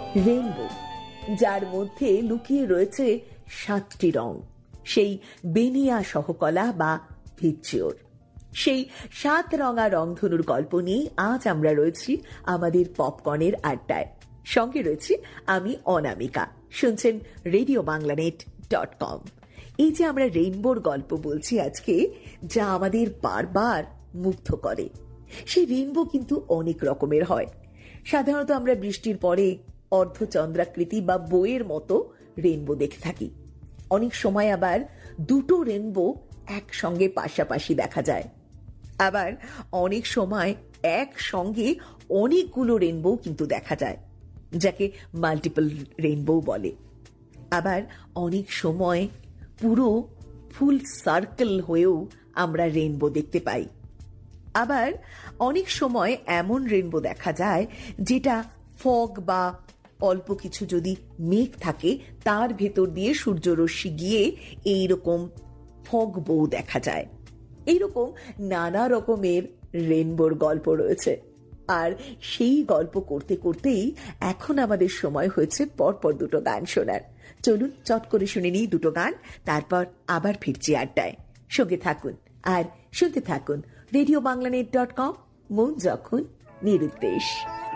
Rainbow, যার মধ্যে লুকিয়ে রয়েছে 7টি রং, সেই বেনিয়া সহকলা বা ভিজ্জিওর। সেই 7 রঙা রংধনুর গল্প নিয়ে আজ আমরা রয়েছি আমাদের পপকর্নের আড্ডায়। সঙ্গে রয়েছি আমি অনামিকা। শুনছেন RadioBanglaNet.com। এই যে আমরা রেইনবোর গল্প বলছি আজকে, যা আমাদের বারবার মুগ্ধ করে, সেই রেইনবো কিন্তু অনেক রকমের হয়। সাধারণত আমরা বৃষ্টির পরে অর্ধচন্দ্রাকৃতি বা বইয়ের মতো রেইনবো দেখে থাকি। অনেক সময় আবার দুটো রেইনবো একসঙ্গে পাশাপাশি দেখা যায়। আবার অনেক সময় একসঙ্গে অনেকগুলো রেইনবো কিন্তু দেখা যায়, যাকে মাল্টিপল রেইনবো বলে। আবার অনেক সময় পুরো ফুল সার্কেল হয়েও আমরা রেইনবো দেখতে পাই। আবার অনেক সময় এমন রেইনবো দেখা যায় যেটা ফগ বা অল্প কিছু যদি মেঘ থাকে তার ভেতর দিয়ে সূর্যরশ্মি গিয়ে এইরকম ফগ বউ দেখা যায়। এইরকম নানা রকমের রেইনবোর গল্প রয়েছে। আর সেই গল্প করতে করতেই এখন আমাদের সময় হয়েছে পরপর দুটো গান শোনার। চলুন চট করে শুনে নিই দুটো গান, তারপর আবার ফিরছি আড্ডায়। সঙ্গে থাকুন আর শুনতে থাকুন RadioBanglaNet.com, মন যখন নিরুদ্দেশ।